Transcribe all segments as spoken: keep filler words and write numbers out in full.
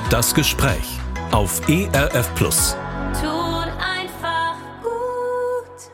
Das Gespräch auf E R F Plus. Tut einfach gut.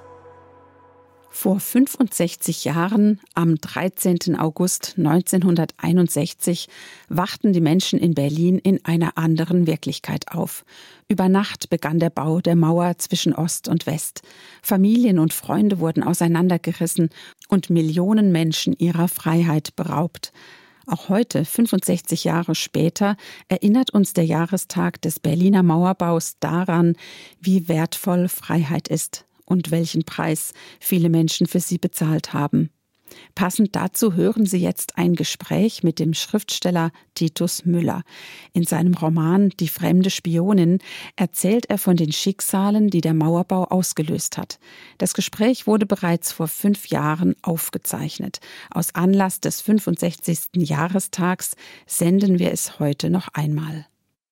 Vor fünfundsechzig Jahren, am dreizehnten August neunzehnhunderteinundsechzig, wachten die Menschen in Berlin in einer anderen Wirklichkeit auf. Über Nacht begann der Bau der Mauer zwischen Ost und West. Familien und Freunde wurden auseinandergerissen und Millionen Menschen ihrer Freiheit beraubt. Auch heute, fünfundsechzig Jahre später, erinnert uns der Jahrestag des Berliner Mauerbaus daran, wie wertvoll Freiheit ist und welchen Preis viele Menschen für sie bezahlt haben. Passend dazu hören Sie jetzt ein Gespräch mit dem Schriftsteller Titus Müller. In seinem Roman Die fremde Spionin erzählt er von den Schicksalen, die der Mauerbau ausgelöst hat. Das Gespräch wurde bereits vor fünf Jahren aufgezeichnet. Aus Anlass des fünfundsechzigsten Jahrestags senden wir es heute noch einmal.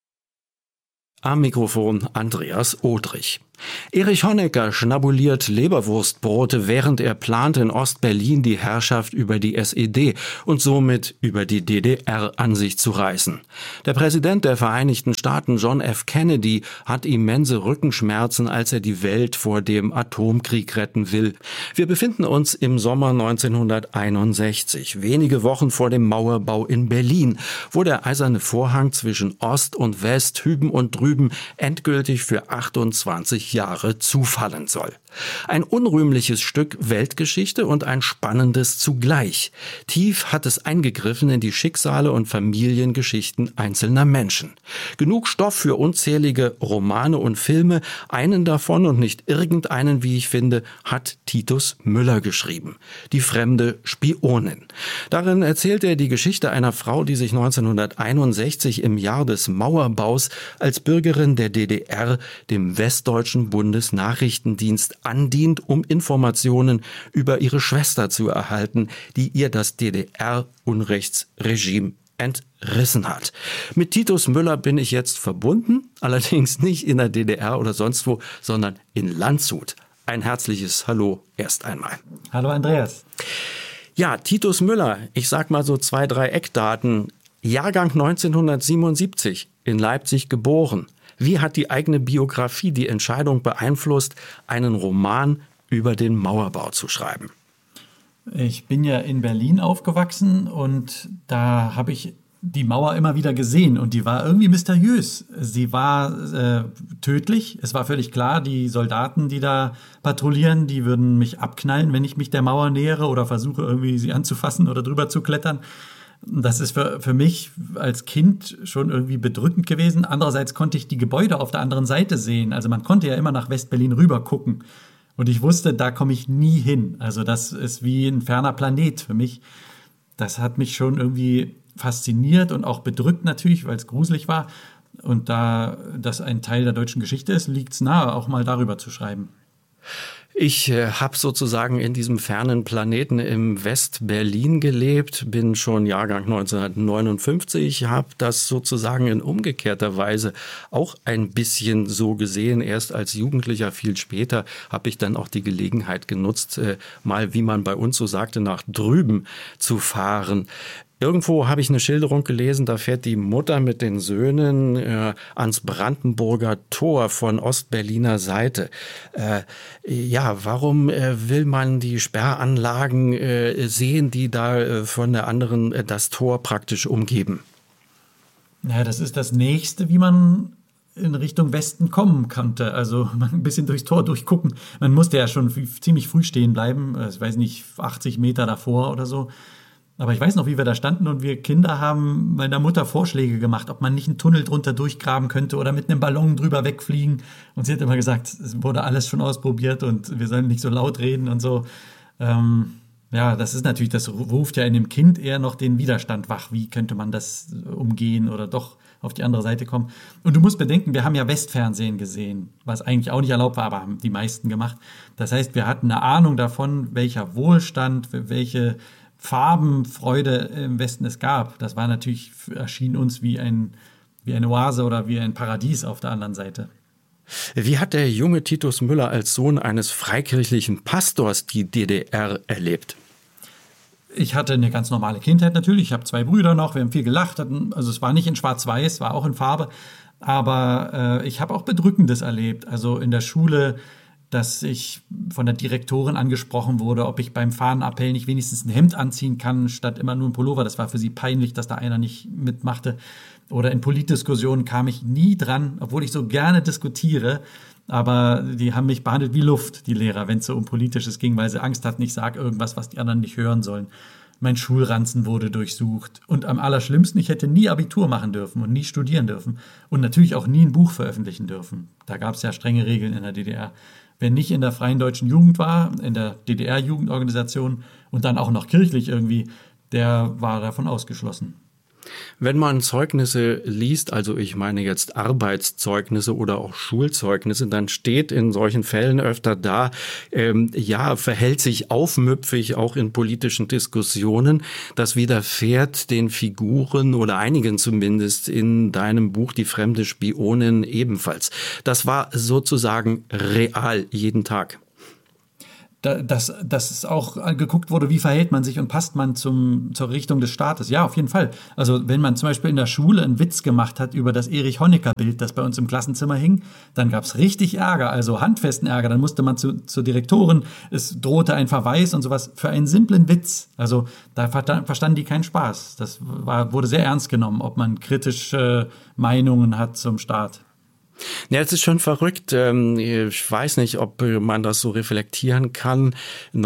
Am Mikrofon Andreas Odrich. Erich Honecker schnabuliert Leberwurstbrote, während er plant, in Ostberlin die Herrschaft über die S E D und somit über die D D R an sich zu reißen. Der Präsident der Vereinigten Staaten, John F. Kennedy, hat immense Rückenschmerzen, als er die Welt vor dem Atomkrieg retten will. Wir befinden uns im Sommer neunzehnhunderteinundsechzig, wenige Wochen vor dem Mauerbau in Berlin, wo der eiserne Vorhang zwischen Ost und West, hüben und drüben, endgültig für achtundzwanzig Jahre zufallen soll. Ein unrühmliches Stück Weltgeschichte und ein spannendes zugleich. Tief hat es eingegriffen in die Schicksale und Familiengeschichten einzelner Menschen. Genug Stoff für unzählige Romane und Filme. Einen davon und nicht irgendeinen, wie ich finde, hat Titus Müller geschrieben. Die fremde Spionin. Darin erzählt er die Geschichte einer Frau, die sich neunzehnhunderteinundsechzig im Jahr des Mauerbaus als Bürgerin der D D R dem Westdeutschen Bundesnachrichtendienst andient, um Informationen über ihre Schwester zu erhalten, die ihr das D D R-Unrechtsregime entrissen hat. Mit Titus Müller bin ich jetzt verbunden, allerdings nicht in der D D R oder sonst wo, sondern in Landshut. Ein herzliches Hallo erst einmal. Hallo Andreas. Ja, Titus Müller, ich sag mal so zwei, drei Eckdaten. Jahrgang neunzehnhundertsiebenundsiebzig, in Leipzig geboren. Wie hat die eigene Biografie die Entscheidung beeinflusst, einen Roman über den Mauerbau zu schreiben? Ich bin ja in Berlin aufgewachsen und da habe ich die Mauer immer wieder gesehen und die war irgendwie mysteriös. Sie war äh, tödlich. Es war völlig klar, die Soldaten, die da patrouillieren, die würden mich abknallen, wenn ich mich der Mauer nähere oder versuche, irgendwie sie anzufassen oder drüber zu klettern. Das ist für, für mich als Kind schon irgendwie bedrückend gewesen. Andererseits konnte ich die Gebäude auf der anderen Seite sehen. Also man konnte ja immer nach West-Berlin rüber gucken. Und ich wusste, da komme ich nie hin. Also das ist wie ein ferner Planet für mich. Das hat mich schon irgendwie fasziniert und auch bedrückt natürlich, weil es gruselig war. Und da das ein Teil der deutschen Geschichte ist, liegt es nahe, auch mal darüber zu schreiben. Ich äh, habe sozusagen in diesem fernen Planeten im West-Berlin gelebt, bin schon Jahrgang neunzehnhundertneunundfünfzig, habe das sozusagen in umgekehrter Weise auch ein bisschen so gesehen. Erst als Jugendlicher, viel später, habe ich dann auch die Gelegenheit genutzt, äh, mal, wie man bei uns so sagte, nach drüben zu fahren. Irgendwo habe ich eine Schilderung gelesen, da fährt die Mutter mit den Söhnen äh, ans Brandenburger Tor von Ostberliner Seite. Äh, ja, warum äh, will man die Sperranlagen äh, sehen, die da äh, von der anderen äh, das Tor praktisch umgeben? Ja, das ist das Nächste, wie man in Richtung Westen kommen konnte. Also ein bisschen durchs Tor durchgucken. Man musste ja schon f- ziemlich früh stehen bleiben. Ich weiß nicht, achtzig Meter davor oder so. Aber ich weiß noch, wie wir da standen und wir Kinder haben meiner Mutter Vorschläge gemacht, ob man nicht einen Tunnel drunter durchgraben könnte oder mit einem Ballon drüber wegfliegen. Und sie hat immer gesagt, es wurde alles schon ausprobiert und wir sollen nicht so laut reden und so. Ähm, ja, das ist natürlich, das ruft ja in dem Kind eher noch den Widerstand wach. Wie könnte man das umgehen oder doch auf die andere Seite kommen? Und du musst bedenken, wir haben ja Westfernsehen gesehen, was eigentlich auch nicht erlaubt war, aber haben die meisten gemacht. Das heißt, wir hatten eine Ahnung davon, welcher Wohlstand, welche Farbenfreude im Westen es gab. Das war natürlich, erschien uns wie ein, wie eine Oase oder wie ein Paradies auf der anderen Seite. Wie hat der junge Titus Müller als Sohn eines freikirchlichen Pastors die D D R erlebt? ich hatte eine ganz normale Kindheit natürlich. Ich habe zwei Brüder noch, wir haben viel gelacht. Hatten, also es war nicht in Schwarz-Weiß, war auch in Farbe. Aber äh, ich habe auch Bedrückendes erlebt. Also in der Schule, dass ich von der Direktorin angesprochen wurde, ob ich beim Fahnenappell nicht wenigstens ein Hemd anziehen kann, statt immer nur ein Pullover. Das war für sie peinlich, dass da einer nicht mitmachte. Oder in Politdiskussionen kam ich nie dran, obwohl ich so gerne diskutiere. Aber die haben mich behandelt wie Luft, die Lehrer, wenn es so um Politisches ging, weil sie Angst hatten, ich sage irgendwas, was die anderen nicht hören sollen. Mein Schulranzen wurde durchsucht. Und am allerschlimmsten, ich hätte nie Abitur machen dürfen und nie studieren dürfen. Und natürlich auch nie ein Buch veröffentlichen dürfen. Da gab es ja strenge Regeln in der D D R. Wer nicht in der Freien Deutschen Jugend war, in der D D R-Jugendorganisation und dann auch noch kirchlich irgendwie, der war davon ausgeschlossen. Wenn man Zeugnisse liest, also ich meine jetzt Arbeitszeugnisse oder auch Schulzeugnisse, dann steht in solchen Fällen öfter da, ähm, ja, verhält sich aufmüpfig auch in politischen Diskussionen. Das widerfährt den Figuren oder einigen zumindest in deinem Buch Die fremde Spionin ebenfalls. Das war sozusagen real jeden Tag. Dass, dass es auch geguckt wurde, wie verhält man sich und passt man zum, zur Richtung des Staates. Ja, auf jeden Fall. Also wenn man zum Beispiel in der Schule einen Witz gemacht hat über das Erich-Honecker-Bild, das bei uns im Klassenzimmer hing, dann gab es richtig Ärger, also handfesten Ärger. Dann musste man zu, zur Direktorin, es drohte ein Verweis und sowas für einen simplen Witz. Also da verstanden die keinen Spaß. Das war, wurde sehr ernst genommen, ob man kritische Meinungen hat zum Staat. Ja, es ist schon verrückt. Ich weiß nicht, ob man das so reflektieren kann.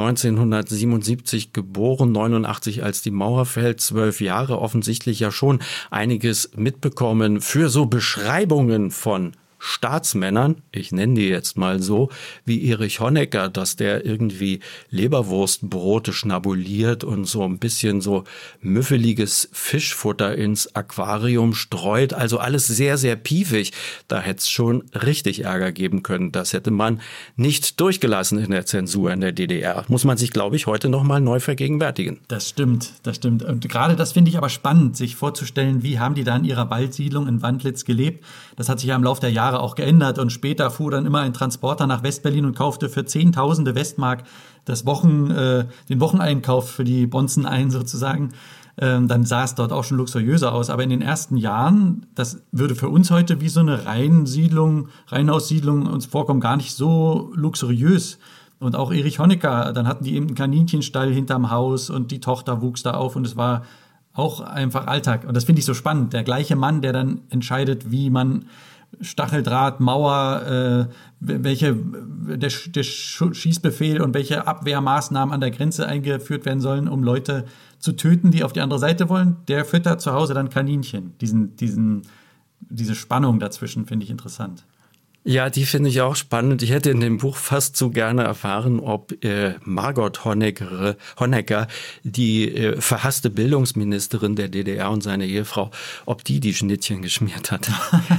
neunzehnhundertsiebenundsiebzig geboren, neunundachtzig als die Mauer fällt, zwölf Jahre, offensichtlich ja schon einiges mitbekommen für so Beschreibungen von Staatsmännern, ich nenne die jetzt mal so, wie Erich Honecker, dass der irgendwie Leberwurstbrote schnabuliert und so ein bisschen so müffeliges Fischfutter ins Aquarium streut. Also alles sehr, sehr piefig. Da hätte es schon richtig Ärger geben können. Das hätte man nicht durchgelassen in der Zensur in der D D R. Muss man sich, glaube ich, heute noch mal neu vergegenwärtigen. Das stimmt, das stimmt. Und gerade das finde ich aber spannend, sich vorzustellen, wie haben die da in ihrer Waldsiedlung in Wandlitz gelebt. Das hat sich ja im Laufe der Jahre auch geändert und später fuhr dann immer ein Transporter nach Westberlin und kaufte für Zehntausende Westmark das Wochen, äh, den Wocheneinkauf für die Bonzen ein sozusagen. Ähm, dann sah es dort auch schon luxuriöser aus. Aber in den ersten Jahren, das würde für uns heute wie so eine Reihensiedlung, Reihenhaussiedlung uns vorkommen, gar nicht so luxuriös. Und auch Erich Honecker, dann hatten die eben einen Kaninchenstall hinterm Haus und die Tochter wuchs da auf und es war auch einfach Alltag. Und das finde ich so spannend. Der gleiche Mann, der dann entscheidet, wie man Stacheldraht, Mauer, äh, welche der, der Schießbefehl und welche Abwehrmaßnahmen an der Grenze eingeführt werden sollen, um Leute zu töten, die auf die andere Seite wollen, der füttert zu Hause dann Kaninchen. Diesen, diesen, diese Spannung dazwischen finde ich interessant. Ja, die finde ich auch spannend. Ich hätte in dem Buch fast so gerne erfahren, ob äh, Margot Honecker, Honecker, die äh, verhasste Bildungsministerin der D D R und seine Ehefrau, ob die die Schnittchen geschmiert hat.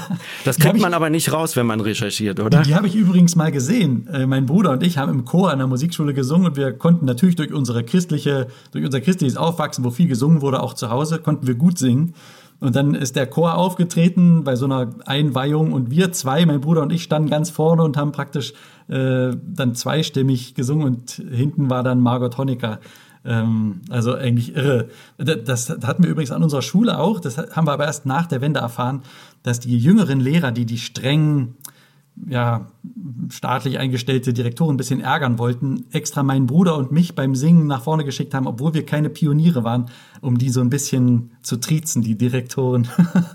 Das kriegt man aber nicht raus, wenn man recherchiert, oder? Die, die habe ich übrigens mal gesehen. Äh, mein Bruder und ich haben im Chor an der Musikschule gesungen und wir konnten natürlich durch unsere christliche, durch unser christliches Aufwachsen, wo viel gesungen wurde, auch zu Hause, konnten wir gut singen. Und dann ist der Chor aufgetreten bei so einer Einweihung und wir zwei, mein Bruder und ich, standen ganz vorne und haben praktisch äh, dann zweistimmig gesungen und hinten war dann Margot Honecker. Ähm, also eigentlich irre. Das, das hatten wir übrigens an unserer Schule auch, das haben wir aber erst nach der Wende erfahren, dass die jüngeren Lehrer, die die streng ja, staatlich eingestellte Direktoren ein bisschen ärgern wollten, extra meinen Bruder und mich beim Singen nach vorne geschickt haben, obwohl wir keine Pioniere waren, um die so ein bisschen zu triezen, die Direktoren.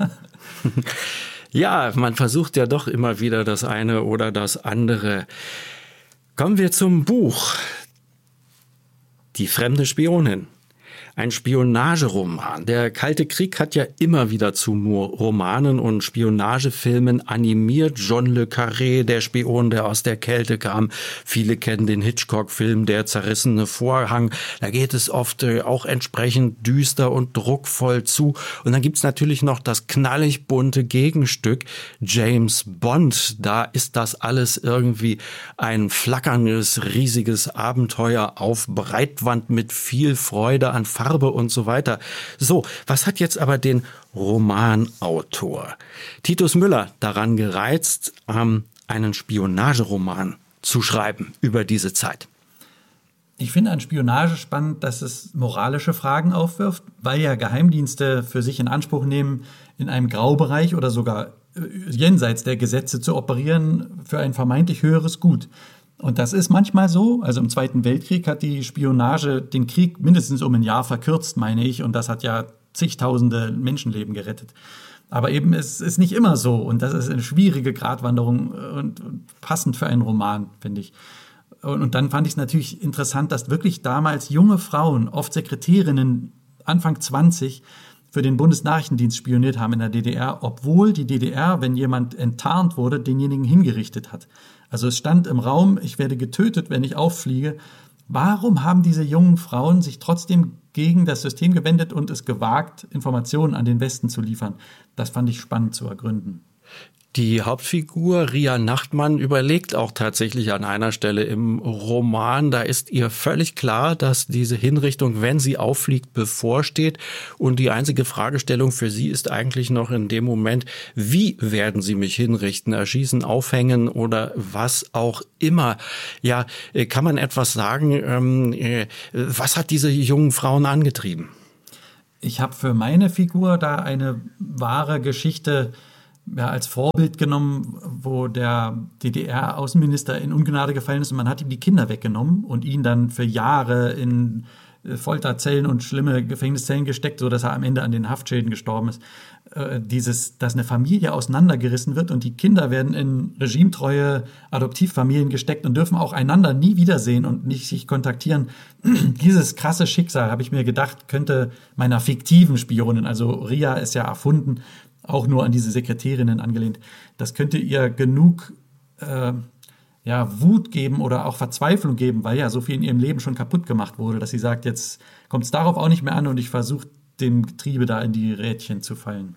Ja, man versucht ja doch immer wieder das eine oder das andere. Kommen wir zum Buch. Die fremde Spionin. Ein Spionageroman. Der Kalte Krieg hat ja immer wieder zu Romanen und Spionagefilmen animiert. John le Carré, der Spion, der aus der Kälte kam. Viele kennen den Hitchcock-Film Der zerrissene Vorhang. Da geht es oft auch entsprechend düster und druckvoll zu. Und dann gibt's natürlich noch das knallig bunte Gegenstück James Bond. Da ist das alles irgendwie ein flackerndes, riesiges Abenteuer auf Breitwand mit viel Freude an Farbe und so weiter. So, was hat jetzt aber den Romanautor Titus Müller daran gereizt, ähm, einen Spionageroman zu schreiben über diese Zeit? Ich finde an Spionage spannend, dass es moralische Fragen aufwirft, weil ja Geheimdienste für sich in Anspruch nehmen, in einem Graubereich oder sogar jenseits der Gesetze zu operieren für ein vermeintlich höheres Gut. Und das ist manchmal so. Also im Zweiten Weltkrieg hat die Spionage den Krieg mindestens um ein Jahr verkürzt, meine ich. Und das hat ja zigtausende Menschenleben gerettet. Aber eben es ist nicht immer so. Und das ist eine schwierige Gratwanderung und passend für einen Roman, finde ich. Und dann fand ich es natürlich interessant, dass wirklich damals junge Frauen, oft Sekretärinnen, Anfang zwanzig, für den Bundesnachrichtendienst spioniert haben in der D D R, obwohl die D D R, wenn jemand enttarnt wurde, denjenigen hingerichtet hat. Also es stand im Raum, ich werde getötet, wenn ich auffliege. Warum haben diese jungen Frauen sich trotzdem gegen das System gewendet und es gewagt, Informationen an den Westen zu liefern? Das fand ich spannend zu ergründen. Die Hauptfigur Ria Nachtmann überlegt auch tatsächlich an einer Stelle im Roman. Da ist ihr völlig klar, dass diese Hinrichtung, wenn sie auffliegt, bevorsteht. Und die einzige Fragestellung für sie ist eigentlich noch in dem Moment, wie werden sie mich hinrichten, erschießen, aufhängen oder was auch immer. Ja, kann man etwas sagen, was hat diese jungen Frauen angetrieben? Ich habe für meine Figur da eine wahre Geschichte ja, als Vorbild genommen, wo der D D R-Außenminister in Ungnade gefallen ist und man hat ihm die Kinder weggenommen und ihn dann für Jahre in Folterzellen und schlimme Gefängniszellen gesteckt, so dass er am Ende an den Haftschäden gestorben ist. Äh, dieses, dass eine Familie auseinandergerissen wird und die Kinder werden in regimetreue Adoptivfamilien gesteckt und dürfen auch einander nie wiedersehen und nicht sich kontaktieren. Dieses krasse Schicksal, habe ich mir gedacht, könnte meiner fiktiven Spionin, also Ria ist ja erfunden, auch nur an diese Sekretärinnen angelehnt, das könnte ihr genug äh, ja, Wut geben oder auch Verzweiflung geben, weil ja so viel in ihrem Leben schon kaputt gemacht wurde, dass sie sagt, jetzt kommt es darauf auch nicht mehr an und ich versuche, dem Getriebe da in die Rädchen zu fallen.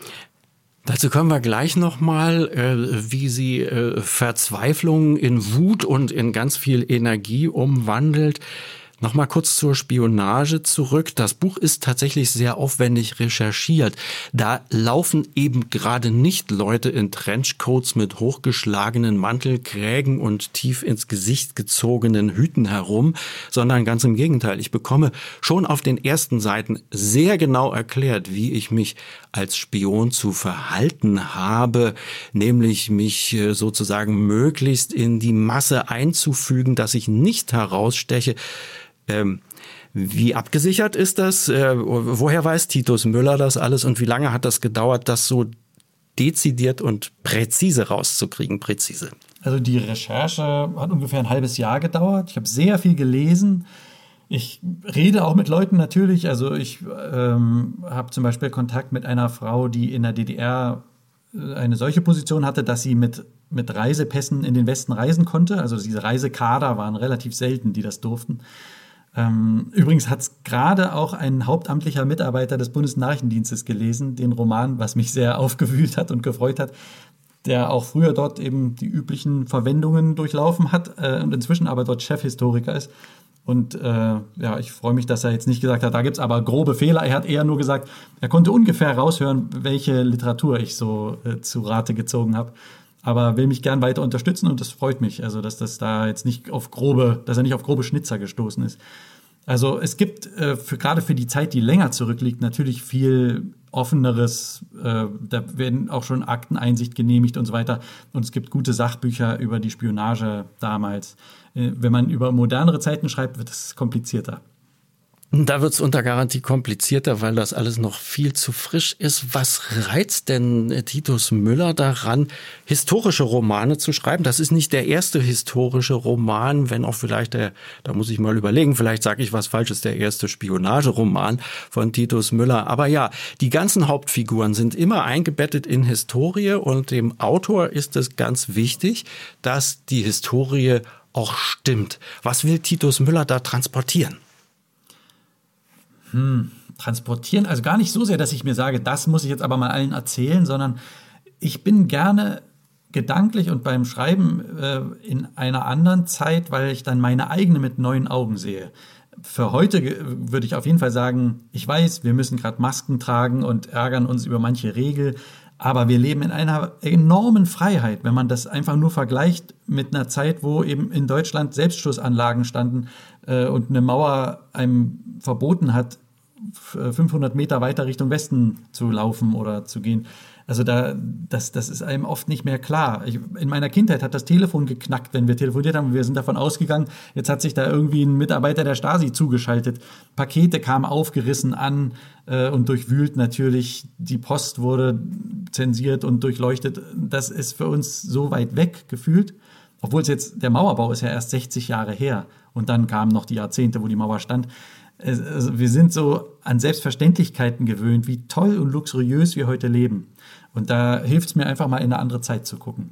Dazu kommen wir gleich nochmal, äh, wie sie äh, Verzweiflung in Wut und in ganz viel Energie umwandelt. Nochmal kurz zur Spionage zurück. Das Buch ist tatsächlich sehr aufwendig recherchiert. Da laufen eben gerade nicht Leute in Trenchcoats mit hochgeschlagenen Mantelkrägen und tief ins Gesicht gezogenen Hüten herum, sondern ganz im Gegenteil. Ich bekomme schon auf den ersten Seiten sehr genau erklärt, wie ich mich als Spion zu verhalten habe, nämlich mich sozusagen möglichst in die Masse einzufügen, dass ich nicht heraussteche. Ähm, wie abgesichert ist das? Äh, woher weiß Titus Müller das alles und wie lange hat das gedauert, das so dezidiert und präzise rauszukriegen? Präzise. Also die Recherche hat ungefähr ein halbes Jahr gedauert. Ich habe sehr viel gelesen. Ich rede auch mit Leuten natürlich. Also ich ähm, habe zum Beispiel Kontakt mit einer Frau, die in der D D R eine solche Position hatte, dass sie mit, mit Reisepässen in den Westen reisen konnte. Also diese Reisekader waren relativ selten, die das durften. Ähm, übrigens hat es gerade auch ein hauptamtlicher Mitarbeiter des Bundesnachrichtendienstes gelesen, den Roman, was mich sehr aufgewühlt hat und gefreut hat, der auch früher dort eben die üblichen Verwendungen durchlaufen hat äh, und inzwischen aber dort Chefhistoriker ist. Und äh, ja, ich freue mich, dass er jetzt nicht gesagt hat, da gibt's aber grobe Fehler. Er hat eher nur gesagt, er konnte ungefähr raushören, welche Literatur ich so äh, zu Rate gezogen habe. Aber will mich gern weiter unterstützen und das freut mich, also dass das da jetzt nicht auf grobe, dass er nicht auf grobe Schnitzer gestoßen ist. Also es gibt äh, für, gerade für die Zeit, die länger zurückliegt, natürlich viel offeneres, äh, da werden auch schon Akteneinsicht genehmigt und so weiter. Und es gibt gute Sachbücher über die Spionage damals. Äh, wenn man über modernere Zeiten schreibt, wird es komplizierter. Da wird's unter Garantie komplizierter, weil das alles noch viel zu frisch ist. Was reizt denn Titus Müller daran, historische Romane zu schreiben? Das ist nicht der erste historische Roman, wenn auch vielleicht der, da muss ich mal überlegen, vielleicht sage ich was Falsches, der erste Spionageroman von Titus Müller. Aber ja, die ganzen Hauptfiguren sind immer eingebettet in Historie und dem Autor ist es ganz wichtig, dass die Historie auch stimmt. Was will Titus Müller da transportieren? Hm, transportieren, also gar nicht so sehr, dass ich mir sage, das muss ich jetzt aber mal allen erzählen, sondern ich bin gerne gedanklich und beim Schreiben äh, in einer anderen Zeit, weil ich dann meine eigene mit neuen Augen sehe. Für heute ge- würde ich auf jeden Fall sagen, ich weiß, wir müssen gerade Masken tragen und ärgern uns über manche Regel, Aber wir leben in einer enormen Freiheit, wenn man das einfach nur vergleicht mit einer Zeit, wo eben in Deutschland Selbstschussanlagen standen äh, und eine Mauer einem verboten hat, fünfhundert Meter weiter Richtung Westen zu laufen oder zu gehen. Also da, das, das ist einem oft nicht mehr klar. Ich, in meiner Kindheit hat das Telefon geknackt, wenn wir telefoniert haben. Wir sind davon ausgegangen, jetzt hat sich da irgendwie ein Mitarbeiter der Stasi zugeschaltet. Pakete kamen aufgerissen an äh, und durchwühlt natürlich. Die Post wurde zensiert und durchleuchtet. Das ist für uns so weit weg gefühlt. Obwohl es jetzt, der Mauerbau ist ja erst sechzig Jahre her. Und dann kamen noch die Jahrzehnte, wo die Mauer stand. Also wir sind so an Selbstverständlichkeiten gewöhnt, wie toll und luxuriös wir heute leben. Und da hilft es mir einfach mal in eine andere Zeit zu gucken.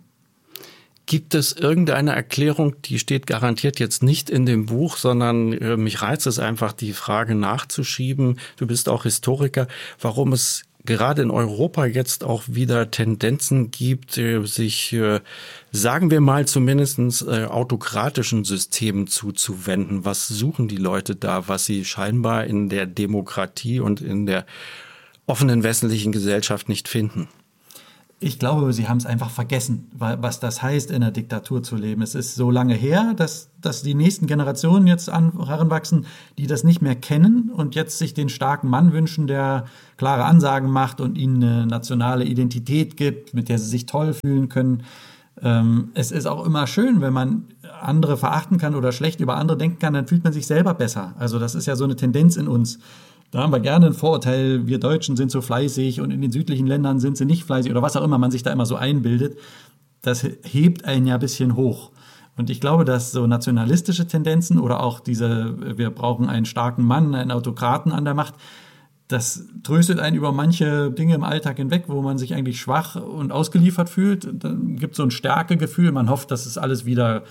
Gibt es irgendeine Erklärung, die steht garantiert jetzt nicht in dem Buch, sondern äh, mich reizt es einfach, die Frage nachzuschieben. Du bist auch Historiker, warum es gerade in Europa jetzt auch wieder Tendenzen gibt, sich, sagen wir mal, zumindest autokratischen Systemen zuzuwenden. Was suchen die Leute da, was sie scheinbar in der Demokratie und in der offenen westlichen Gesellschaft nicht finden? Ich glaube, sie haben es einfach vergessen, was das heißt, in einer Diktatur zu leben. Es ist so lange her, dass, dass die nächsten Generationen jetzt an, heranwachsen, die das nicht mehr kennen und jetzt sich den starken Mann wünschen, der klare Ansagen macht und ihnen eine nationale Identität gibt, mit der sie sich toll fühlen können. Ähm, es ist auch immer schön, wenn man andere verachten kann oder schlecht über andere denken kann, dann fühlt man sich selber besser. Also das ist ja so eine Tendenz in uns. Da haben wir gerne ein Vorurteil, wir Deutschen sind so fleißig und in den südlichen Ländern sind sie nicht fleißig oder was auch immer man sich da immer so einbildet. Das hebt einen ja ein bisschen hoch. Und ich glaube, dass so nationalistische Tendenzen oder auch diese, wir brauchen einen starken Mann, einen Autokraten an der Macht, das tröstet einen über manche Dinge im Alltag hinweg, wo man sich eigentlich schwach und ausgeliefert fühlt. Dann gibt es so ein Stärkegefühl, man hofft, dass es alles wieder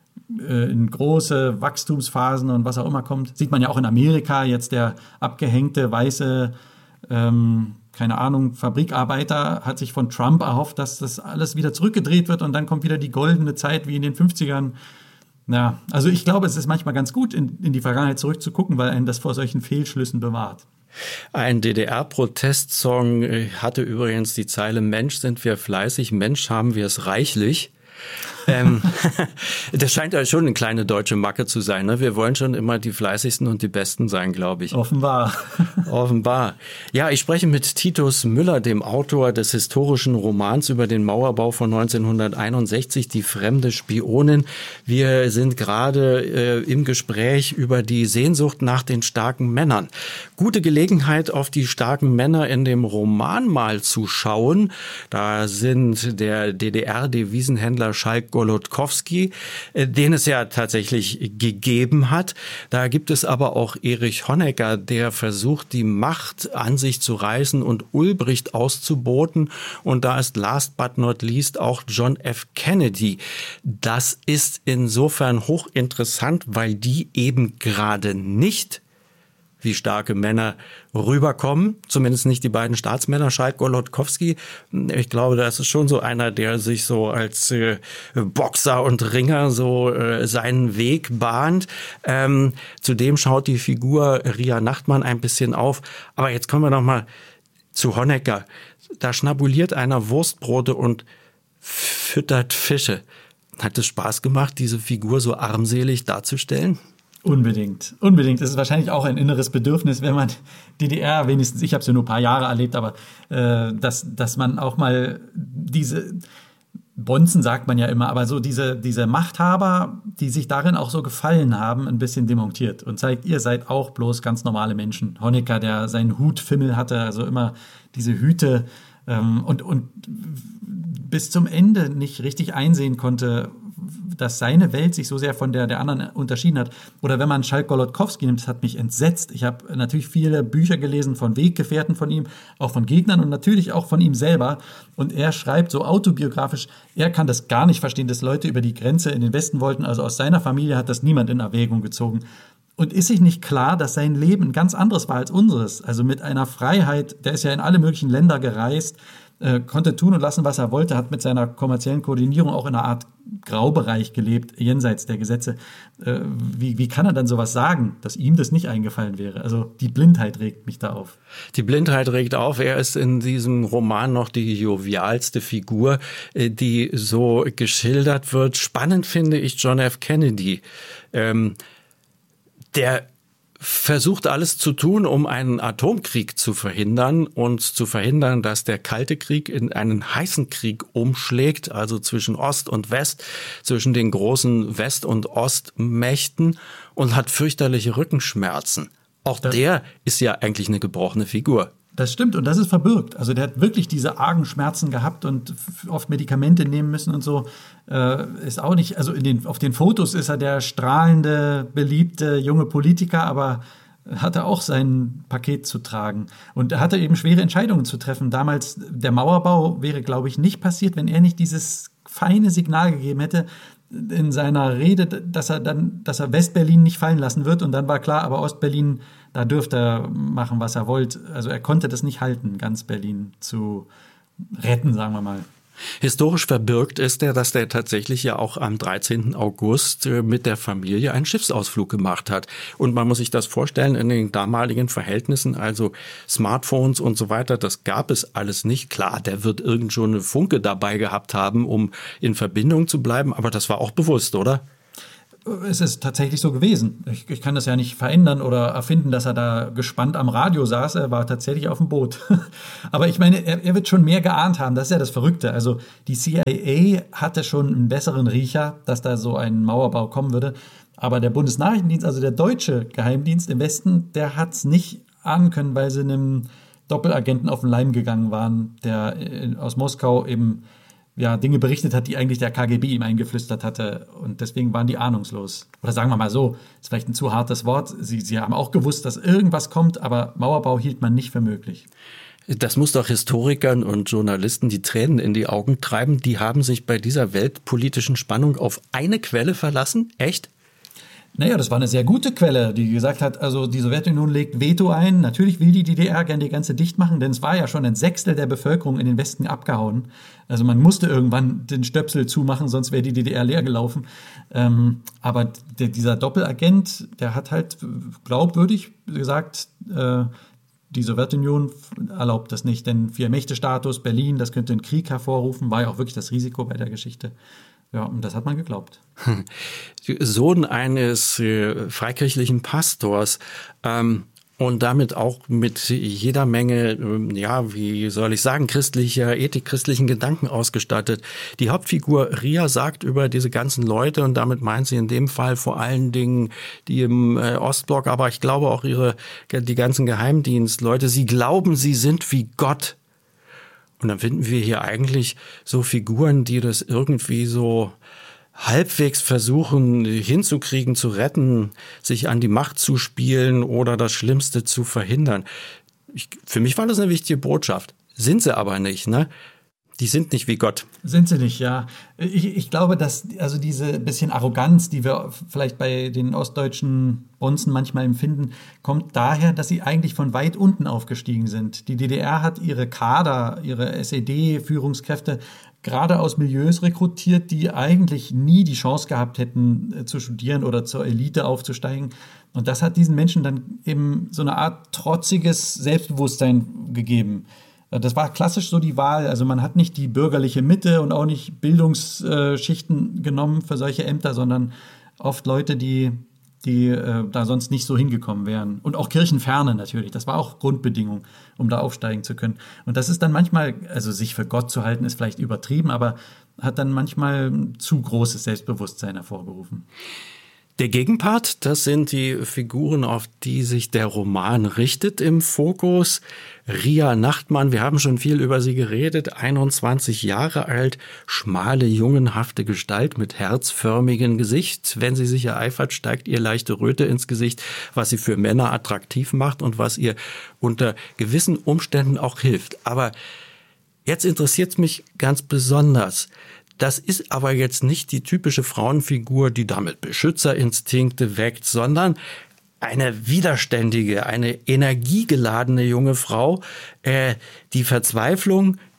in große Wachstumsphasen und was auch immer kommt. Sieht man ja auch in Amerika, jetzt der abgehängte, weiße, ähm, keine Ahnung, Fabrikarbeiter hat sich von Trump erhofft, dass das alles wieder zurückgedreht wird und dann kommt wieder die goldene Zeit wie in den fünfzigern. Ja, also ich glaube, es ist manchmal ganz gut, in, in die Vergangenheit zurückzugucken, weil einen das vor solchen Fehlschlüssen bewahrt. Ein D D R-Protestsong hatte übrigens die Zeile: Mensch, sind wir fleißig, Mensch, haben wir es reichlich. ähm, das scheint ja schon eine kleine deutsche Macke zu sein. Ne? Wir wollen schon immer die fleißigsten und die besten sein, glaube ich. Offenbar. Offenbar. Ja, ich spreche mit Titus Müller, dem Autor des historischen Romans über den Mauerbau von neunzehnhunderteinundsechzig, Die fremde Spionin. Wir sind gerade äh, im Gespräch über die Sehnsucht nach den starken Männern. Gute Gelegenheit, auf die starken Männer in dem Roman mal zu schauen. Da sind der D D R-Devisenhändler Schalk Golodkowski, den es ja tatsächlich gegeben hat. Da gibt es aber auch Erich Honecker, der versucht, die Macht an sich zu reißen und Ulbricht auszuboten. Und da ist last but not least auch John F. Kennedy. Das ist insofern hochinteressant, weil die eben gerade nicht wie starke Männer rüberkommen, zumindest nicht die beiden Staatsmänner, Schalk Golodkowski. Ich glaube, das ist schon so einer, der sich so als äh, Boxer und Ringer so äh, seinen Weg bahnt. Ähm, zudem schaut die Figur Ria Nachtmann ein bisschen auf. Aber jetzt kommen wir noch mal zu Honecker. Da schnabuliert einer Wurstbrote und füttert Fische. Hat es Spaß gemacht, diese Figur so armselig darzustellen? Unbedingt, unbedingt. Es ist wahrscheinlich auch ein inneres Bedürfnis, wenn man D D R, wenigstens, ich habe es ja nur ein paar Jahre erlebt, aber äh, dass, dass man auch mal diese Bonzen sagt man ja immer, aber so diese, diese Machthaber, die sich darin auch so gefallen haben, ein bisschen demontiert und zeigt, ihr seid auch bloß ganz normale Menschen. Honecker, der seinen Hutfimmel hatte, also immer diese Hüte ähm, und, und bis zum Ende nicht richtig einsehen konnte, dass seine Welt sich so sehr von der der anderen unterschieden hat. Oder wenn man Schalk Golodkowski nimmt, das hat mich entsetzt. Ich habe natürlich viele Bücher gelesen von Weggefährten von ihm, auch von Gegnern und natürlich auch von ihm selber. Und er schreibt so autobiografisch, er kann das gar nicht verstehen, dass Leute über die Grenze in den Westen wollten. Also aus seiner Familie hat das niemand in Erwägung gezogen. Und ist sich nicht klar, dass sein Leben ein ganz anderes war als unseres? Also mit einer Freiheit, der ist ja in alle möglichen Länder gereist, äh, konnte tun und lassen, was er wollte, hat mit seiner kommerziellen Koordinierung auch in einer Art Graubereich gelebt, jenseits der Gesetze. Äh, wie, wie kann er dann sowas sagen, dass ihm das nicht eingefallen wäre? Also die Blindheit regt mich da auf. Die Blindheit regt auf. Er ist in diesem Roman noch die jovialste Figur, die so geschildert wird. Spannend finde ich John F. Kennedy. Ähm, der versucht alles zu tun, um einen Atomkrieg zu verhindern und zu verhindern, dass der Kalte Krieg in einen heißen Krieg umschlägt, also zwischen Ost und West, zwischen den großen West- und Ostmächten, und hat fürchterliche Rückenschmerzen. Auch das, der ist ja eigentlich eine gebrochene Figur. Das stimmt, und das ist verbürgt. Also der hat wirklich diese argen Schmerzen gehabt und oft Medikamente nehmen müssen und so. Äh, ist auch nicht, also in den, auf den Fotos ist er der strahlende, beliebte junge Politiker, aber hatte auch sein Paket zu tragen. Und er hatte eben schwere Entscheidungen zu treffen. Damals, der Mauerbau wäre, glaube ich, nicht passiert, wenn er nicht dieses feine Signal gegeben hätte in seiner Rede, dass er dann, dass er Westberlin nicht fallen lassen wird. Und dann war klar, aber Ostberlin, da dürfte er machen, was er wollte. Also er konnte das nicht halten, ganz Berlin zu retten, sagen wir mal. Historisch verbirgt ist er, dass der tatsächlich ja auch am dreizehnten August mit der Familie einen Schiffsausflug gemacht hat. Und man muss sich das vorstellen, in den damaligen Verhältnissen, also Smartphones und so weiter, das gab es alles nicht. Klar, der wird irgend schon eine Funke dabei gehabt haben, um in Verbindung zu bleiben, aber das war auch bewusst, oder? Es ist tatsächlich so gewesen. Ich, ich kann das ja nicht verändern oder erfinden, dass er da gespannt am Radio saß. Er war tatsächlich auf dem Boot. Aber ich meine, er, er wird schon mehr geahnt haben. Das ist ja das Verrückte. Also die C I A hatte schon einen besseren Riecher, dass da so ein Mauerbau kommen würde. Aber der Bundesnachrichtendienst, also der deutsche Geheimdienst im Westen, der hat es nicht ahnen können, weil sie einem Doppelagenten auf den Leim gegangen waren, der aus Moskau eben ja, Dinge berichtet hat, die eigentlich der K G B ihm eingeflüstert hatte. Und deswegen waren die ahnungslos. Oder sagen wir mal so, ist vielleicht ein zu hartes Wort. Sie, sie haben auch gewusst, dass irgendwas kommt, aber Mauerbau hielt man nicht für möglich. Das muss doch Historikern und Journalisten die Tränen in die Augen treiben. Die haben sich bei dieser weltpolitischen Spannung auf eine Quelle verlassen? Echt? Naja, das war eine sehr gute Quelle, die gesagt hat, also die Sowjetunion legt Veto ein. Natürlich will die D D R gerne die ganze dicht machen, denn es war ja schon ein Sechstel der Bevölkerung in den Westen abgehauen. Also man musste irgendwann den Stöpsel zumachen, sonst wäre die D D R leer gelaufen. Ähm, aber der, dieser Doppelagent, der hat halt glaubwürdig gesagt, äh, die Sowjetunion erlaubt das nicht, denn Vier-Mächte-Status, Berlin, das könnte einen Krieg hervorrufen, war ja auch wirklich das Risiko bei der Geschichte. Ja, und das hat man geglaubt. Sohn eines äh, freikirchlichen Pastors ähm, und damit auch mit jeder Menge, äh, ja, wie soll ich sagen, christlicher, ethik, christlichen Gedanken ausgestattet. Die Hauptfigur Ria sagt über diese ganzen Leute, und damit meint sie in dem Fall vor allen Dingen die im äh, Ostblock, aber ich glaube auch ihre die ganzen Geheimdienstleute, sie glauben, sie sind wie Gott. Und dann finden wir hier eigentlich so Figuren, die das irgendwie so halbwegs versuchen hinzukriegen, zu retten, sich an die Macht zu spielen oder das Schlimmste zu verhindern. Ich, für mich war das eine wichtige Botschaft. Sind sie aber nicht, ne? Die sind nicht wie Gott. Sind sie nicht, ja. Ich, ich glaube, dass also diese bisschen Arroganz, die wir vielleicht bei den ostdeutschen Bonzen manchmal empfinden, kommt daher, dass sie eigentlich von weit unten aufgestiegen sind. Die D D R hat ihre Kader, ihre S E D-Führungskräfte gerade aus Milieus rekrutiert, die eigentlich nie die Chance gehabt hätten, äh, zu studieren oder zur Elite aufzusteigen. Und das hat diesen Menschen dann eben so eine Art trotziges Selbstbewusstsein gegeben. Das war klassisch so die Wahl. Also man hat nicht die bürgerliche Mitte und auch nicht Bildungsschichten genommen für solche Ämter, sondern oft Leute, die, die äh, da sonst nicht so hingekommen wären. Und auch Kirchenferne natürlich. Das war auch Grundbedingung, um da aufsteigen zu können. Und das ist dann manchmal, also sich für Gott zu halten, ist vielleicht übertrieben, aber hat dann manchmal zu großes Selbstbewusstsein hervorgerufen. Der Gegenpart, das sind die Figuren, auf die sich der Roman richtet im Fokus. Ria Nachtmann, wir haben schon viel über sie geredet, einundzwanzig Jahre alt, schmale, jungenhafte Gestalt mit herzförmigem Gesicht. Wenn sie sich ereifert, steigt ihr leichte Röte ins Gesicht, was sie für Männer attraktiv macht und was ihr unter gewissen Umständen auch hilft. Aber jetzt interessiert es mich ganz besonders. Das ist aber jetzt nicht die typische Frauenfigur, die damit Beschützerinstinkte weckt, sondern eine widerständige, eine energiegeladene junge Frau, äh, die Verzweiflung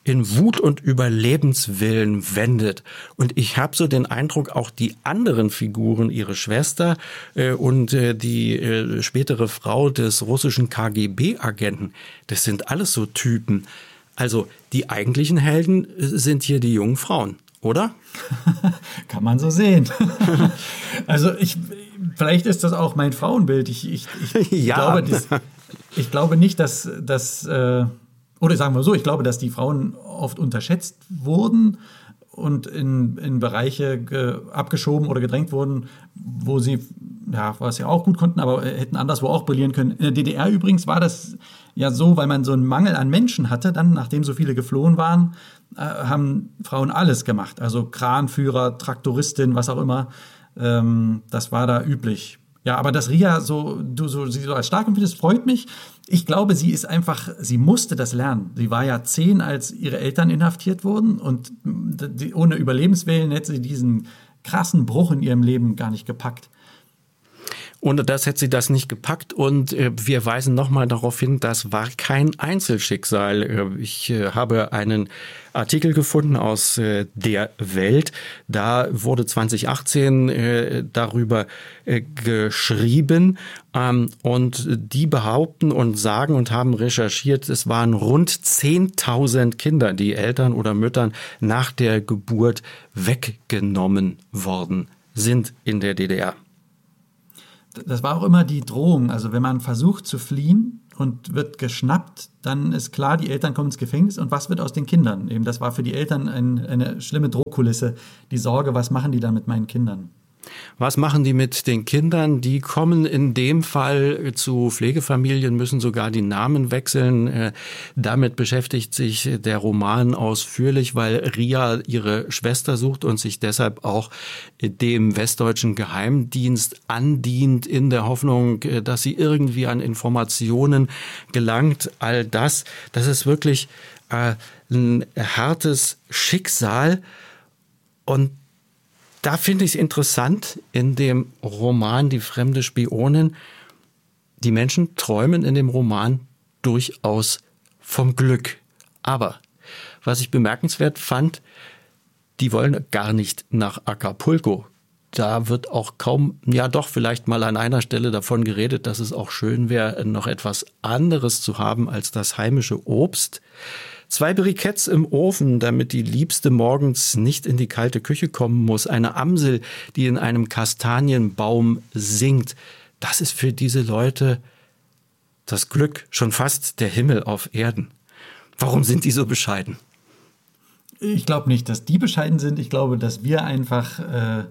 in Wut und Überlebenswillen wendet. Und ich habe so den Eindruck, auch die anderen Figuren, ihre Schwester äh, und äh, die äh, spätere Frau des russischen K G B-Agenten, das sind alles so Typen. Also die eigentlichen Helden sind hier die jungen Frauen, oder? Kann man so sehen. Also ich, vielleicht ist das auch mein Frauenbild. Ich, ich, ich, ja. glaube, dies, ich glaube nicht, dass, dass äh, oder sagen wir so, ich glaube, dass die Frauen oft unterschätzt wurden und in, in Bereiche ge, abgeschoben oder gedrängt wurden, wo sie, ja, was sie auch gut konnten, aber hätten anderswo auch brillieren können. In der D D R übrigens war das ja so, weil man so einen Mangel an Menschen hatte, dann, nachdem so viele geflohen waren, äh, haben Frauen alles gemacht. Also Kranführer, Traktoristin, was auch immer. Ähm, das war da üblich. Ja, aber dass Ria so, du so, sie so als stark empfindest, freut mich. Ich glaube, sie ist einfach, sie musste das lernen. Sie war ja zehn, als ihre Eltern inhaftiert wurden und die, ohne Überlebenswillen hätte sie diesen krassen Bruch in ihrem Leben gar nicht gepackt. Ohne das hätte sie das nicht gepackt und äh, wir weisen nochmal darauf hin, das war kein Einzelschicksal. Äh, ich äh, habe einen Artikel gefunden aus äh, der Welt. Da wurde zwanzig achtzehn äh, darüber äh, geschrieben ähm, und die behaupten und sagen und haben recherchiert, es waren rund zehntausend Kinder, die Eltern oder Müttern nach der Geburt weggenommen worden sind in der D D R. Das war auch immer die Drohung. Also wenn man versucht zu fliehen und wird geschnappt, dann ist klar, die Eltern kommen ins Gefängnis. Und was wird aus den Kindern? Eben, das war für die Eltern ein, eine schlimme Drohkulisse. Die Sorge, was machen die da mit meinen Kindern? Was machen die mit den Kindern? Die kommen in dem Fall zu Pflegefamilien, müssen sogar die Namen wechseln. Damit beschäftigt sich der Roman ausführlich, weil Ria ihre Schwester sucht und sich deshalb auch dem westdeutschen Geheimdienst andient, in der Hoffnung, dass sie irgendwie an Informationen gelangt. All das, das ist wirklich ein hartes Schicksal. Und da finde ich es interessant, in dem Roman Die fremde Spionin, die Menschen träumen in dem Roman durchaus vom Glück. Aber was ich bemerkenswert fand, die wollen gar nicht nach Acapulco. Da wird auch kaum, ja doch vielleicht mal an einer Stelle davon geredet, dass es auch schön wäre, noch etwas anderes zu haben als das heimische Obst. Zwei Briketts im Ofen, damit die Liebste morgens nicht in die kalte Küche kommen muss. Eine Amsel, die in einem Kastanienbaum singt. Das ist für diese Leute das Glück, schon fast der Himmel auf Erden. Warum sind die so bescheiden? Ich glaube nicht, dass die bescheiden sind. Ich glaube, dass wir einfach äh,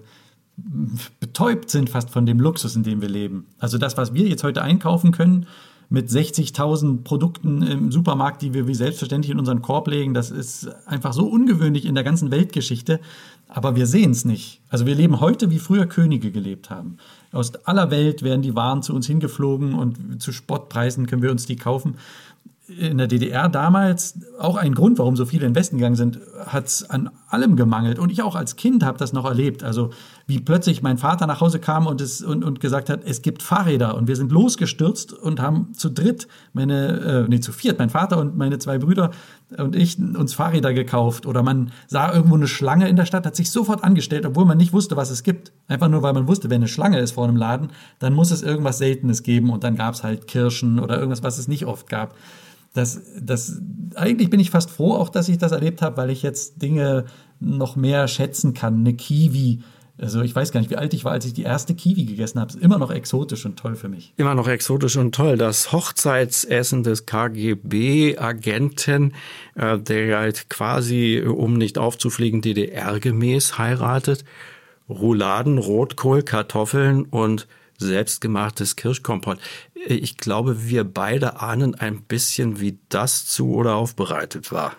betäubt sind fast von dem Luxus, in dem wir leben. Also das, was wir jetzt heute einkaufen können, mit sechzigtausend Produkten im Supermarkt, die wir wie selbstverständlich in unseren Korb legen. Das ist einfach so ungewöhnlich in der ganzen Weltgeschichte. Aber wir sehen es nicht. Also wir leben heute, wie früher Könige gelebt haben. Aus aller Welt werden die Waren zu uns hingeflogen und zu Spottpreisen können wir uns die kaufen. In der D D R damals, auch ein Grund, warum so viele in den Westen gegangen sind, hat es an allem gemangelt. Und ich auch als Kind habe das noch erlebt. Also wie plötzlich mein Vater nach Hause kam und, es, und, und gesagt hat, es gibt Fahrräder. Und wir sind losgestürzt und haben zu dritt, meine, äh, nee, zu viert, mein Vater und meine zwei Brüder und ich, uns Fahrräder gekauft. Oder man sah irgendwo eine Schlange in der Stadt, hat sich sofort angestellt, obwohl man nicht wusste, was es gibt. Einfach nur, weil man wusste, wenn eine Schlange ist vor einem Laden, dann muss es irgendwas Seltenes geben. Und dann gab es halt Kirschen oder irgendwas, was es nicht oft gab. Das, das, eigentlich bin ich fast froh, auch dass ich das erlebt habe, weil ich jetzt Dinge noch mehr schätzen kann. Eine Kiwi, also ich weiß gar nicht, wie alt ich war, als ich die erste Kiwi gegessen habe. Ist immer noch exotisch und toll für mich. Immer noch exotisch und toll. Das Hochzeitsessen des K G B-Agenten, äh, der halt quasi, um nicht aufzufliegen, D D R-gemäß heiratet. Rouladen, Rotkohl, Kartoffeln und selbstgemachtes Kirschkompott. Ich glaube, wir beide ahnen ein bisschen, wie das zu oder aufbereitet war.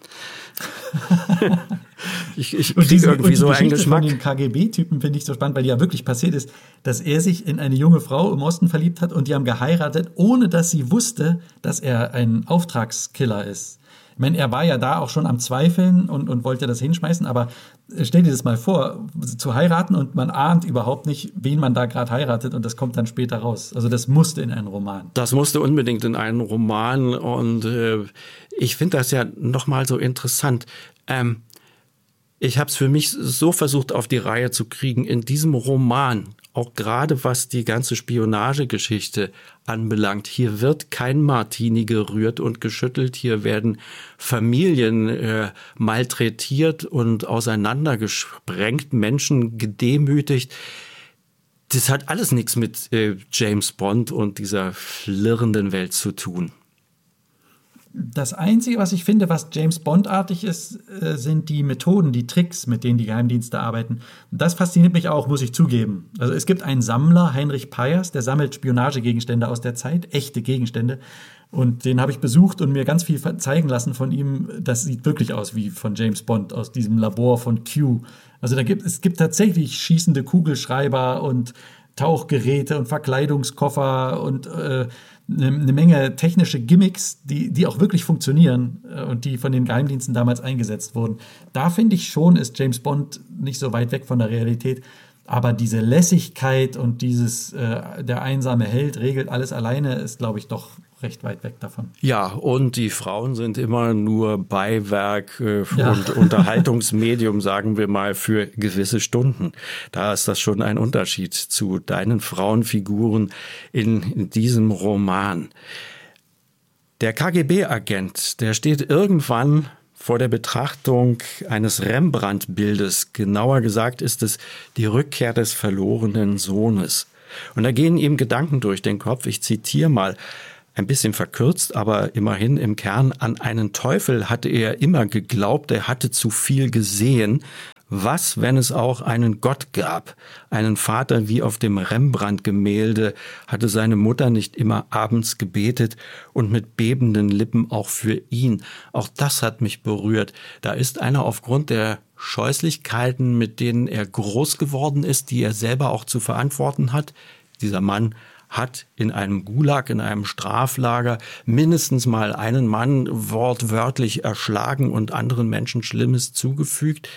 ich ich kriege irgendwie so einen Geschmack. Von den K G B-Typen finde ich so spannend, weil die ja wirklich passiert ist, dass er sich in eine junge Frau im Osten verliebt hat und die haben geheiratet, ohne dass sie wusste, dass er ein Auftragskiller ist. Ich meine, er war ja da auch schon am Zweifeln und, und wollte das hinschmeißen, aber stell dir das mal vor, zu heiraten und man ahnt überhaupt nicht, wen man da gerade heiratet und das kommt dann später raus. Also das musste in einen Roman. Das musste unbedingt in einen Roman und äh, ich finde das ja nochmal so interessant. Ähm, ich habe es für mich so versucht auf die Reihe zu kriegen, in diesem Roman, auch gerade was die ganze Spionagegeschichte anbelangt. Hier wird kein Martini gerührt und geschüttelt. Hier werden Familien äh, malträtiert und auseinandergesprengt, Menschen gedemütigt. Das hat alles nichts mit äh, James Bond und dieser flirrenden Welt zu tun. Das Einzige, was ich finde, was James Bond-artig ist, äh, sind die Methoden, die Tricks, mit denen die Geheimdienste arbeiten. Und das fasziniert mich auch, muss ich zugeben. Also es gibt einen Sammler, Heinrich Peyers, der sammelt Spionagegegenstände aus der Zeit, echte Gegenstände. Und den habe ich besucht und mir ganz viel zeigen lassen von ihm. Das sieht wirklich aus wie von James Bond aus diesem Labor von Q. Also da gibt, es gibt tatsächlich schießende Kugelschreiber und Tauchgeräte und Verkleidungskoffer und äh, eine, eine Menge technische Gimmicks, die, die auch wirklich funktionieren äh, und die von den Geheimdiensten damals eingesetzt wurden. Da finde ich schon, ist James Bond nicht so weit weg von der Realität. Aber diese Lässigkeit und dieses, äh, der einsame Held regelt alles alleine, ist, glaube ich, doch recht weit weg davon. Ja, und die Frauen sind immer nur Beiwerk äh, Ja. und Unterhaltungsmedium, sagen wir mal, für gewisse Stunden. Da ist das schon ein Unterschied zu deinen Frauenfiguren in, in diesem Roman. Der K G B-Agent, der steht irgendwann vor der Betrachtung eines Rembrandt-Bildes. Genauer gesagt ist es die Rückkehr des verlorenen Sohnes. Und da gehen ihm Gedanken durch den Kopf. Ich zitiere mal. Ein bisschen verkürzt, aber immerhin im Kern: An einen Teufel hatte er immer geglaubt, er hatte zu viel gesehen. Was, wenn es auch einen Gott gab? Einen Vater wie auf dem Rembrandt-Gemälde hatte seine Mutter nicht immer abends gebetet und mit bebenden Lippen auch für ihn. Auch das hat mich berührt. Da ist einer aufgrund der Scheußlichkeiten, mit denen er groß geworden ist, die er selber auch zu verantworten hat. Dieser Mann hat in einem Gulag, in einem Straflager mindestens mal einen Mann wortwörtlich erschlagen und anderen Menschen Schlimmes zugefügt.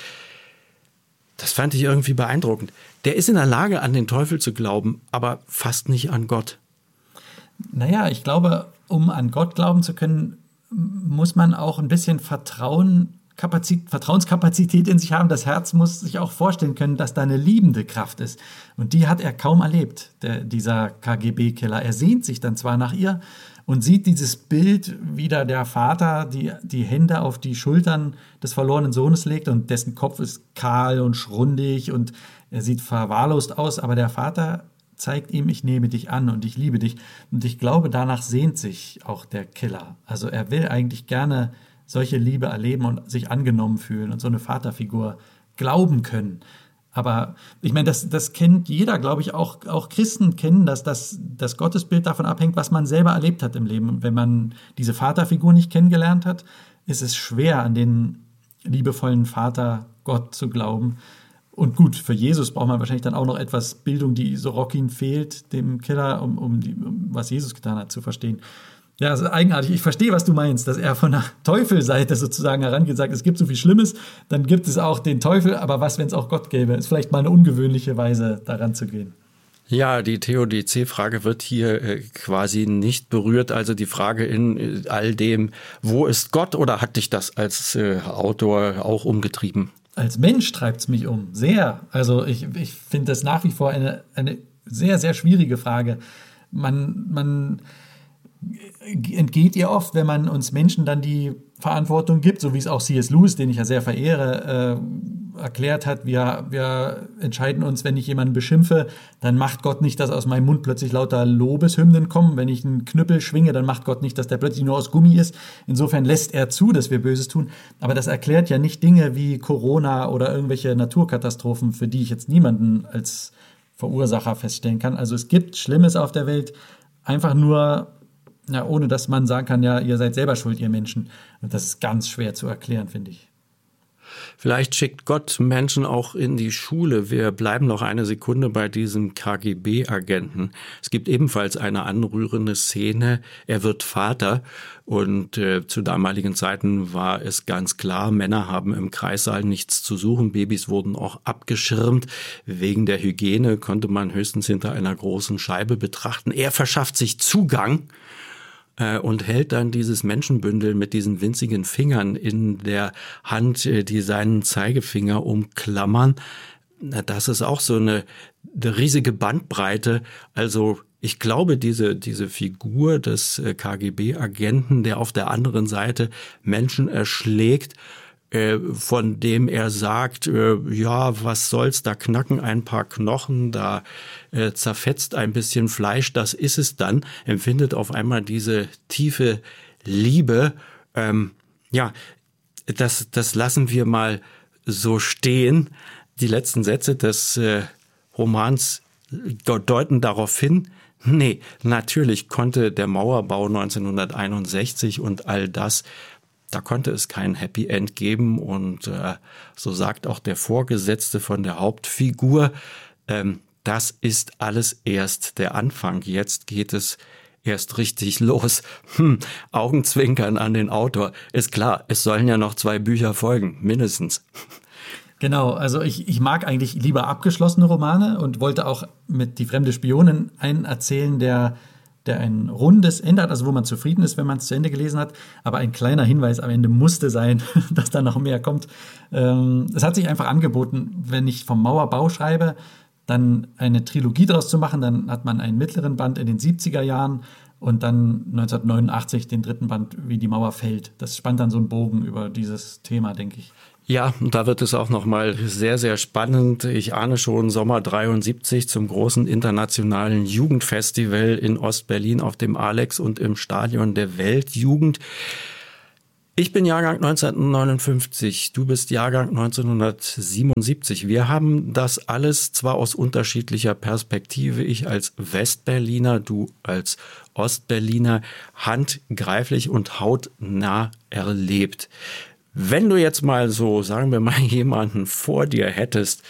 Das fand ich irgendwie beeindruckend. Der ist in der Lage, an den Teufel zu glauben, aber fast nicht an Gott. Naja, ich glaube, um an Gott glauben zu können, muss man auch ein bisschen Vertrauen, Kapazität, Vertrauenskapazität in sich haben. Das Herz muss sich auch vorstellen können, dass da eine liebende Kraft ist. Und die hat er kaum erlebt, der, dieser K G B-Killer. Er sehnt sich dann zwar nach ihr und sieht dieses Bild, wie da der Vater die, die Hände auf die Schultern des verlorenen Sohnes legt und dessen Kopf ist kahl und schrundig und er sieht verwahrlost aus, aber der Vater zeigt ihm: Ich nehme dich an und ich liebe dich. Und ich glaube, danach sehnt sich auch der Killer. Also er will eigentlich gerne solche Liebe erleben und sich angenommen fühlen und so eine Vaterfigur glauben können. Aber ich meine, das, das kennt jeder, glaube ich, auch, auch Christen kennen, dass das, das Gottesbild davon abhängt, was man selber erlebt hat im Leben. Und wenn man diese Vaterfigur nicht kennengelernt hat, ist es schwer, an den liebevollen Vater Gott zu glauben. Und gut, für Jesus braucht man wahrscheinlich dann auch noch etwas Bildung, die Sorokin fehlt, dem Killer, um, um, die, um was Jesus getan hat, zu verstehen. Ja, das ist eigenartig. Ich verstehe, was du meinst, dass er von der Teufelseite sozusagen herangeht, sagt, es gibt so viel Schlimmes, dann gibt es auch den Teufel, aber was, wenn es auch Gott gäbe? Ist vielleicht mal eine ungewöhnliche Weise, daran zu gehen. Ja, die Theodizee-Frage wird hier äh, quasi nicht berührt. Also die Frage in äh, all dem, wo ist Gott, oder hat dich das als äh, Autor auch umgetrieben? Als Mensch treibt es mich um, sehr. Also ich, ich finde das nach wie vor eine, eine sehr, sehr schwierige Frage. Man, man entgeht ihr oft, wenn man uns Menschen dann die Verantwortung gibt, so wie es auch C S Lewis, den ich ja sehr verehre, äh, erklärt hat. Wir, wir entscheiden uns, wenn ich jemanden beschimpfe, dann macht Gott nicht, dass aus meinem Mund plötzlich lauter Lobeshymnen kommen. Wenn ich einen Knüppel schwinge, dann macht Gott nicht, dass der plötzlich nur aus Gummi ist. Insofern lässt er zu, dass wir Böses tun. Aber das erklärt ja nicht Dinge wie Corona oder irgendwelche Naturkatastrophen, für die ich jetzt niemanden als Verursacher feststellen kann. Also es gibt Schlimmes auf der Welt, einfach nur, ja, ohne dass man sagen kann, ja, ihr seid selber schuld, ihr Menschen. Und das ist ganz schwer zu erklären, finde ich. Vielleicht schickt Gott Menschen auch in die Schule. Wir bleiben noch eine Sekunde bei diesem K G B-Agenten. Es gibt ebenfalls eine anrührende Szene. Er wird Vater und äh, zu damaligen Zeiten war es ganz klar, Männer haben im Kreissaal nichts zu suchen. Babys wurden auch abgeschirmt. Wegen der Hygiene konnte man höchstens hinter einer großen Scheibe betrachten. Er verschafft sich Zugang und hält dann dieses Menschenbündel mit diesen winzigen Fingern in der Hand, die seinen Zeigefinger umklammern. Das ist auch so eine, eine riesige Bandbreite. Also ich glaube, diese, diese Figur des K G B-Agenten, der auf der anderen Seite Menschen erschlägt, von dem er sagt, ja, was soll's, da knacken ein paar Knochen, da zerfetzt ein bisschen Fleisch, das ist es dann, empfindet auf einmal diese tiefe Liebe. Ähm, ja, das, das lassen wir mal so stehen. Die letzten Sätze des äh, Romans deuten darauf hin, nee, natürlich konnte der Mauerbau neunzehnhunderteinundsechzig und all das, da konnte es kein Happy End geben und äh, so sagt auch der Vorgesetzte von der Hauptfigur, ähm, das ist alles erst der Anfang. Jetzt geht es erst richtig los. Hm, Augenzwinkern an den Autor. Ist klar, es sollen ja noch zwei Bücher folgen, mindestens. Genau, also ich, ich mag eigentlich lieber abgeschlossene Romane und wollte auch mit Die fremde Spionin einen erzählen, der der ein rundes Ende hat, also wo man zufrieden ist, wenn man es zu Ende gelesen hat. Aber ein kleiner Hinweis am Ende musste sein, dass da noch mehr kommt. Ähm, es hat sich einfach angeboten, wenn ich vom Mauerbau schreibe, dann eine Trilogie daraus zu machen. Dann hat man einen mittleren Band in den siebziger Jahren und dann neunzehnhundertneunundachtzig den dritten Band, wie die Mauer fällt. Das spannt dann so einen Bogen über dieses Thema, denke ich. Ja, da wird es auch noch mal sehr, sehr spannend. Ich ahne schon Sommer dreiundsiebzig zum großen internationalen Jugendfestival in Ostberlin auf dem Alex und im Stadion der Weltjugend. Ich bin Jahrgang neunzehnhundertneunundfünfzig, du bist Jahrgang neunzehnhundertsiebenundsiebzig. Wir haben das alles zwar aus unterschiedlicher Perspektive, ich als Westberliner, du als Ostberliner, handgreiflich und hautnah erlebt. Wenn du jetzt mal so, sagen wir mal, jemanden vor dir hättest,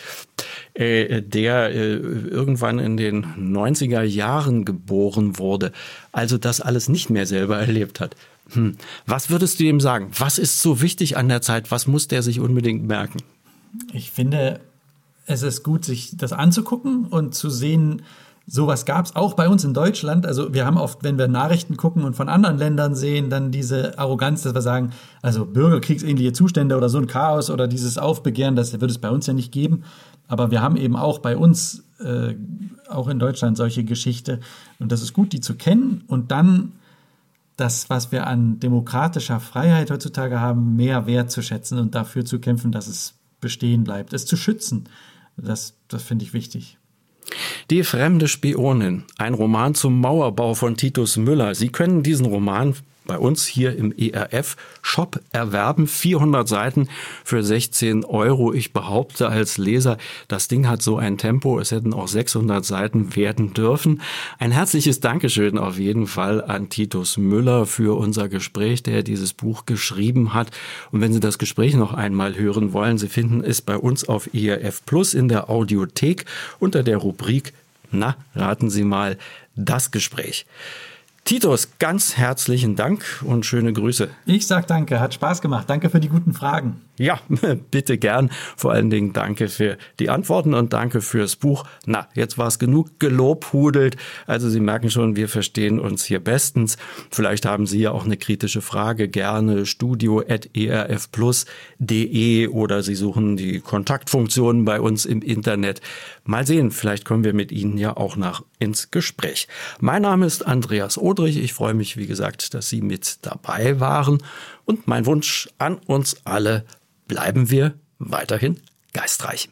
äh, der äh, irgendwann in den neunziger Jahren geboren wurde, also das alles nicht mehr selber erlebt hat, hm, was würdest du ihm sagen? Was ist so wichtig an der Zeit? Was muss der sich unbedingt merken? Ich finde, es ist gut, sich das anzugucken und zu sehen, sowas gab es auch bei uns in Deutschland. Also wir haben oft, wenn wir Nachrichten gucken und von anderen Ländern sehen, dann diese Arroganz, dass wir sagen, also bürgerkriegsähnliche Zustände oder so ein Chaos oder dieses Aufbegehren, das wird es bei uns ja nicht geben. Aber wir haben eben auch bei uns, äh, auch in Deutschland, solche Geschichte. Und das ist gut, die zu kennen und dann das, was wir an demokratischer Freiheit heutzutage haben, mehr wertzuschätzen und dafür zu kämpfen, dass es bestehen bleibt, es zu schützen. Das, das finde ich wichtig. Die fremde Spionin, ein Roman zum Mauerbau von Titus Müller. Sie können diesen Roman bei uns hier im E R F-Shop erwerben. vierhundert Seiten für sechzehn Euro. Ich behaupte als Leser, das Ding hat so ein Tempo, es hätten auch sechshundert Seiten werden dürfen. Ein herzliches Dankeschön auf jeden Fall an Titus Müller für unser Gespräch, der dieses Buch geschrieben hat. Und wenn Sie das Gespräch noch einmal hören wollen, Sie finden es bei uns auf E R F Plus in der Audiothek unter der Rubrik Na, raten Sie mal, das Gespräch. Titus, ganz herzlichen Dank und schöne Grüße. Ich sag danke, hat Spaß gemacht. Danke für die guten Fragen. Ja, bitte gern. Vor allen Dingen danke für die Antworten und danke fürs Buch. Na, jetzt war es genug gelobhudelt. Also Sie merken schon, wir verstehen uns hier bestens. Vielleicht haben Sie ja auch eine kritische Frage. Gerne studio at e r f plus punkt d e oder Sie suchen die Kontaktfunktionen bei uns im Internet. Mal sehen, vielleicht kommen wir mit Ihnen ja auch nach ins Gespräch. Mein Name ist Andreas Odrich. Ich freue mich, wie gesagt, dass Sie mit dabei waren. Und mein Wunsch an uns alle: bleiben wir weiterhin geistreich.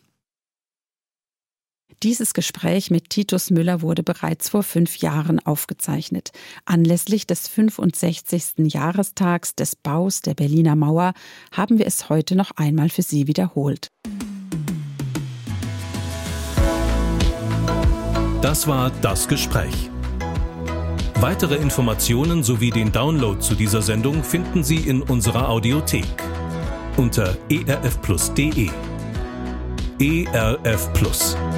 Dieses Gespräch mit Titus Müller wurde bereits vor fünf Jahren aufgezeichnet. Anlässlich des fünfundsechzigsten Jahrestags des Baus der Berliner Mauer haben wir es heute noch einmal für Sie wiederholt. Das war das Gespräch. Weitere Informationen sowie den Download zu dieser Sendung finden Sie in unserer Audiothek. unter erfplus punkt de. E R F Plus.